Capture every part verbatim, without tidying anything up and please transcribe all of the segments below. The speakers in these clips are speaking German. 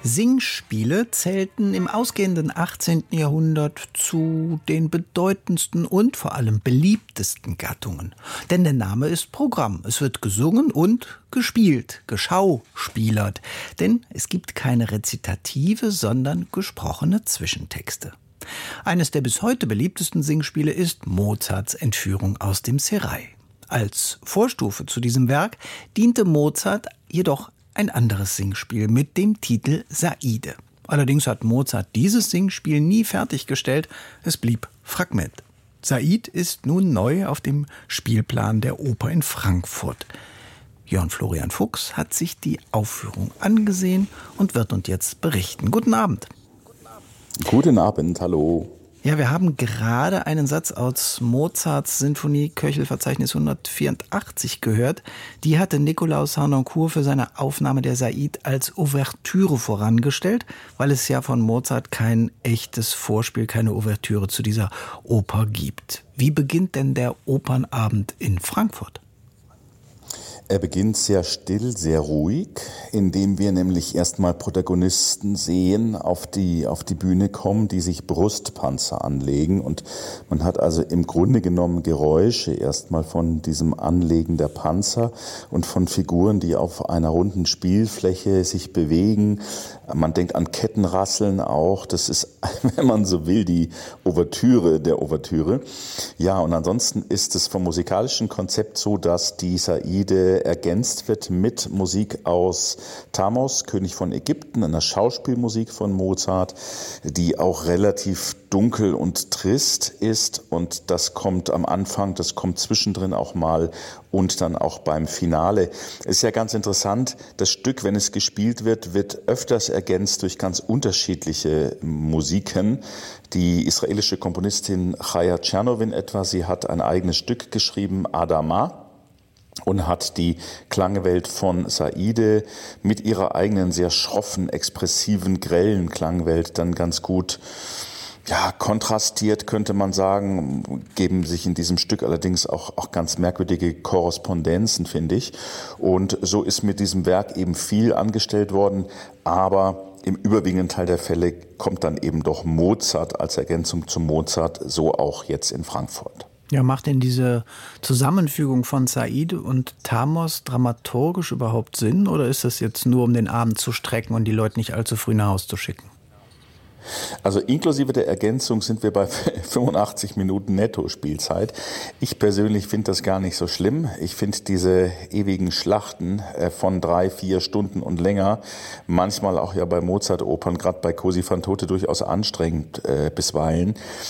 Singspiele zählten im ausgehenden achtzehnten. Jahrhundert zu den bedeutendsten und vor allem beliebtesten Gattungen. Denn der Name ist Programm. Es wird gesungen und gespielt, geschauspielert. Denn es gibt keine Rezitative, sondern gesprochene Zwischentexte. Eines der bis heute beliebtesten Singspiele ist Mozarts Entführung aus dem Serail. Als Vorstufe zu diesem Werk diente Mozart jedoch ein anderes Singspiel mit dem Titel Saide. Allerdings hat Mozart dieses Singspiel nie fertiggestellt, es blieb Fragment. Said ist nun neu auf dem Spielplan der Oper in Frankfurt. Jörn Florian Fuchs hat sich die Aufführung angesehen und wird uns jetzt berichten. Guten Abend. Guten Abend, hallo. Ja, wir haben gerade einen Satz aus Mozarts Sinfonie Köchelverzeichnis hundertvierundachtzig gehört. Die hatte Nikolaus Harnoncourt für seine Aufnahme der Said als Ouvertüre vorangestellt, weil es ja von Mozart kein echtes Vorspiel, keine Ouvertüre zu dieser Oper gibt. Wie beginnt denn der Opernabend in Frankfurt? Er beginnt sehr still, sehr ruhig, indem wir nämlich erstmal Protagonisten sehen, auf die, auf die Bühne kommen, die sich Brustpanzer anlegen. Und man hat also im Grunde genommen Geräusche erstmal von diesem Anlegen der Panzer und von Figuren, die auf einer runden Spielfläche sich bewegen. Man denkt an Kettenrasseln auch. Das ist, wenn man so will, die Ouvertüre der Ouvertüre. Ja, und ansonsten ist es vom musikalischen Konzept so, dass die Saide ergänzt wird mit Musik aus Thamos, König von Ägypten, einer Schauspielmusik von Mozart, die auch relativ dunkel und trist ist, und das kommt am Anfang, das kommt zwischendrin auch mal und dann auch beim Finale. Ist ja ganz interessant, das Stück, wenn es gespielt wird, wird öfters ergänzt durch ganz unterschiedliche Musiken. Die israelische Komponistin Chaya Tschernowin etwa, sie hat ein eigenes Stück geschrieben, Adama, und hat die Klangwelt von Saide mit ihrer eigenen sehr schroffen, expressiven, grellen Klangwelt dann ganz gut ja, kontrastiert, könnte man sagen, geben sich in diesem Stück allerdings auch, auch ganz merkwürdige Korrespondenzen, finde ich. Und so ist mit diesem Werk eben viel angestellt worden, aber im überwiegenden Teil der Fälle kommt dann eben doch Mozart als Ergänzung zu Mozart, so auch jetzt in Frankfurt. Ja, macht denn diese Zusammenfügung von Said und Thamos dramaturgisch überhaupt Sinn, oder ist das jetzt nur, um den Abend zu strecken und die Leute nicht allzu früh nach Hause zu schicken? Also inklusive der Ergänzung sind wir bei fünfundachtzig Minuten Netto-Spielzeit. Ich persönlich finde das gar nicht so schlimm. Ich finde diese ewigen Schlachten von drei, vier Stunden und länger, manchmal auch ja bei Mozart-Opern, gerade bei Così fan tutte, durchaus anstrengend äh, bisweilen.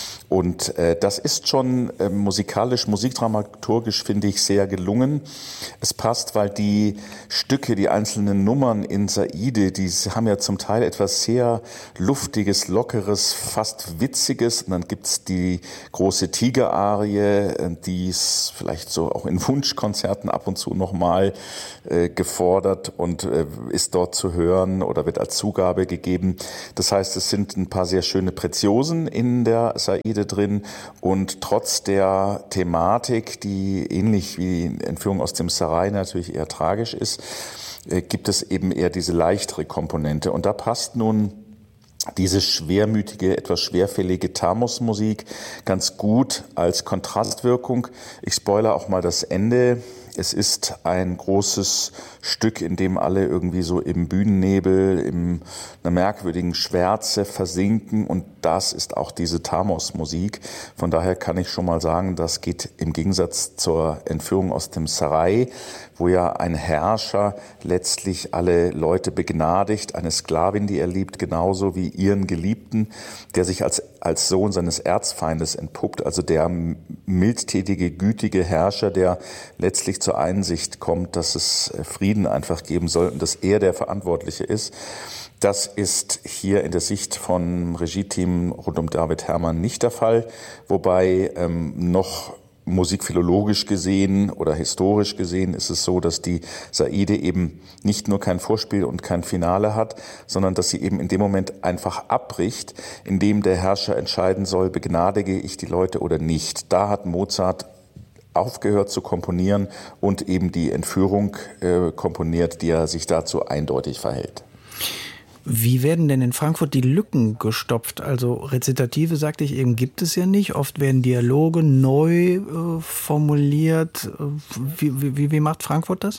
Und äh, das ist schon äh, musikalisch, musikdramaturgisch, finde ich, sehr gelungen. Es passt, weil die Stücke, die einzelnen Nummern in Saide, die haben ja zum Teil etwas sehr Luftiges, Lockeres, fast Witziges. Und dann gibt's die große Tiger-Arie, die ist vielleicht so auch in Wunschkonzerten ab und zu nochmal äh, gefordert und äh, ist dort zu hören oder wird als Zugabe gegeben. Das heißt, es sind ein paar sehr schöne Preziosen in der Saide drin, und trotz der Thematik, die ähnlich wie die Entführung aus dem Serail natürlich eher tragisch ist, gibt es eben eher diese leichtere Komponente. Und da passt nun diese schwermütige, etwas schwerfällige Thamos-Musik ganz gut als Kontrastwirkung. Ich spoilere auch mal das Ende. Es ist ein großes Stück, in dem alle irgendwie so im Bühnennebel, in einer merkwürdigen Schwärze versinken, und das ist auch diese Thamos-Musik. Von daher kann ich schon mal sagen, das geht im Gegensatz zur Entführung aus dem Serail, wo ja ein Herrscher letztlich alle Leute begnadigt, eine Sklavin, die er liebt, genauso wie ihren Geliebten, der sich als, als Sohn seines Erzfeindes entpuppt, also der mildtätige, gütige Herrscher, der letztlich zur Einsicht kommt, dass es Frieden einfach geben soll und dass er der Verantwortliche ist. Das ist hier in der Sicht vom Regie-Team rund um David Herrmann nicht der Fall, wobei ähm, noch musikphilologisch gesehen oder historisch gesehen ist es so, dass die Saide eben nicht nur kein Vorspiel und kein Finale hat, sondern dass sie eben in dem Moment einfach abbricht, in dem der Herrscher entscheiden soll, begnadige ich die Leute oder nicht. Da hat Mozart aufgehört zu komponieren und eben die Entführung äh, komponiert, die er sich dazu eindeutig verhält. Wie werden denn in Frankfurt die Lücken gestopft? Also Rezitative, sagte ich eben, gibt es ja nicht. Oft werden Dialoge neu äh, formuliert. Wie, wie, wie macht Frankfurt das?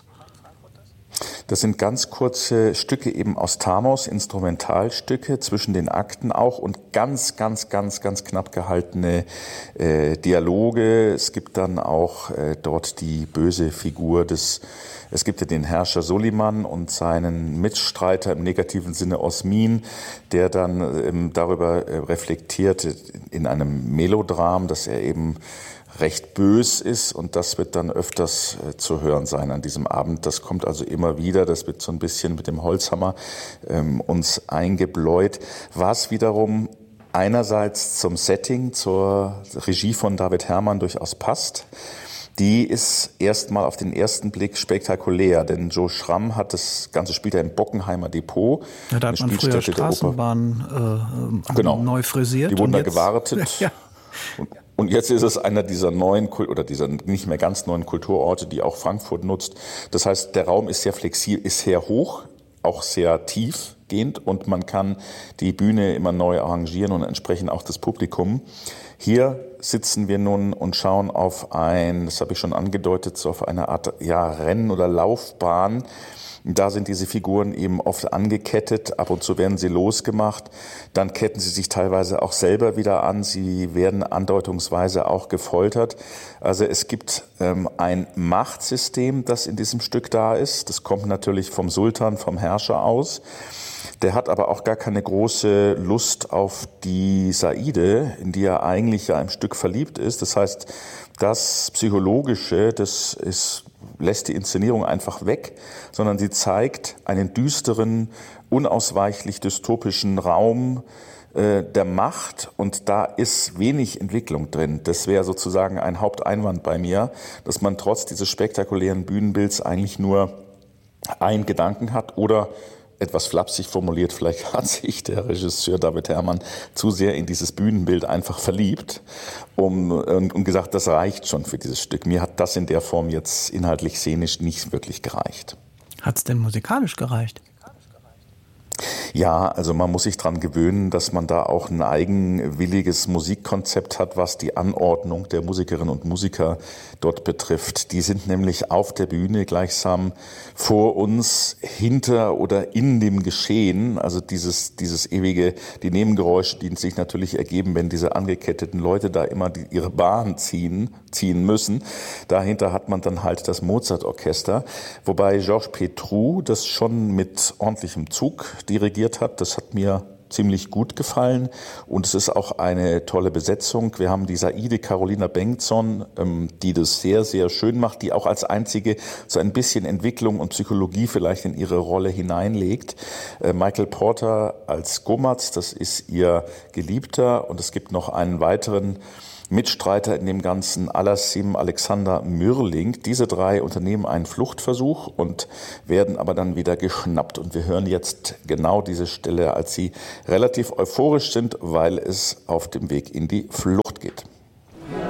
Das sind ganz kurze Stücke eben aus Thamos, Instrumentalstücke zwischen den Akten auch und ganz, ganz, ganz, ganz knapp gehaltene äh, Dialoge. Es gibt dann auch äh, dort die böse Figur des, es gibt ja den Herrscher Soliman und seinen Mitstreiter im negativen Sinne Osmin, der dann ähm, darüber äh, reflektiert in einem Melodram, dass er eben recht bös ist und das wird dann öfters äh, zu hören sein an diesem Abend. Das kommt also immer wieder, das wird so ein bisschen mit dem Holzhammer ähm, uns eingebläut, was wiederum einerseits zum Setting, zur Regie von David Herrmann durchaus passt. Die ist erstmal auf den ersten Blick spektakulär, denn Joe Schramm hat das ganze spielt ja im Bockenheimer Depot. Ja, da hat man früher Straßenbahnen äh, genau. neu frisiert. Die wurden da jetzt, gewartet. Ja. Und, und jetzt ist es einer dieser neuen, oder dieser nicht mehr ganz neuen Kulturorte, die auch Frankfurt nutzt. Das heißt, der Raum ist sehr flexibel, ist sehr hoch, auch sehr tiefgehend und man kann die Bühne immer neu arrangieren und entsprechend auch das Publikum. Hier sitzen wir nun und schauen auf ein, das habe ich schon angedeutet, so auf eine Art ja, Rennen- oder Laufbahn. Da sind diese Figuren eben oft angekettet, ab und zu werden sie losgemacht, dann ketten sie sich teilweise auch selber wieder an, sie werden andeutungsweise auch gefoltert. Also es gibt ähm, ein Machtsystem, das in diesem Stück da ist, das kommt natürlich vom Sultan, vom Herrscher aus. Der hat aber auch gar keine große Lust auf die Saide, in die er eigentlich ja im Stück verliebt ist. Das heißt, das Psychologische, das ist, lässt die Inszenierung einfach weg, sondern sie zeigt einen düsteren, unausweichlich dystopischen Raum äh, der Macht und da ist wenig Entwicklung drin. Das wäre sozusagen ein Haupteinwand bei mir, dass man trotz dieses spektakulären Bühnenbilds eigentlich nur einen Gedanken hat oder etwas flapsig formuliert, vielleicht hat sich der Regisseur David Herrmann zu sehr in dieses Bühnenbild einfach verliebt um, und, und gesagt, das reicht schon für dieses Stück. Mir hat das in der Form jetzt inhaltlich szenisch nicht wirklich gereicht. Hat es denn musikalisch gereicht? Ja, also man muss sich dran gewöhnen, dass man da auch ein eigenwilliges Musikkonzept hat, was die Anordnung der Musikerinnen und Musiker dort betrifft. Die sind nämlich auf der Bühne gleichsam vor uns, hinter oder in dem Geschehen. Also dieses, dieses ewige, die Nebengeräusche, die sich natürlich ergeben, wenn diese angeketteten Leute da immer die, ihre Bahn ziehen, ziehen müssen. Dahinter hat man dann halt das Mozart-Orchester, wobei Georges Petrou das schon mit ordentlichem Zug dirigiert hat. Das hat mir ziemlich gut gefallen und es ist auch eine tolle Besetzung. Wir haben die Saide Carolina Bengtsson, die das sehr, sehr schön macht, die auch als einzige so ein bisschen Entwicklung und Psychologie vielleicht in ihre Rolle hineinlegt. Michael Porter als Gomatz, das ist ihr Geliebter und es gibt noch einen weiteren Mitstreiter in dem Ganzen, Alassim Alexander Mürling. Diese drei unternehmen einen Fluchtversuch und werden aber dann wieder geschnappt. Und wir hören jetzt genau diese Stelle, als sie relativ euphorisch sind, weil es auf dem Weg in die Flucht geht.